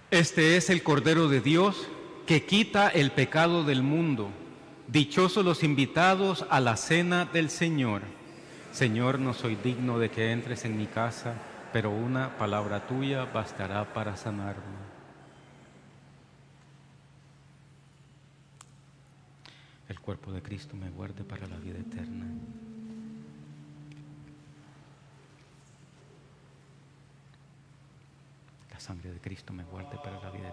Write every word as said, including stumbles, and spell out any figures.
Este es el Cordero de Dios que quita el pecado del mundo. Dichosos los invitados a la cena del Señor. Señor, no soy digno de que entres en mi casa, pero una palabra tuya bastará para sanarme. El cuerpo de Cristo me guarde para la vida eterna. La sangre de Cristo me guarde para la vida eterna.